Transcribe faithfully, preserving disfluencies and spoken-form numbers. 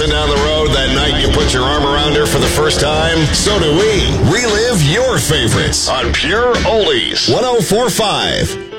cruising down the road that night you put your arm around her for the first time? So do we. Relive your favorites on Pure Oldies. one oh four point five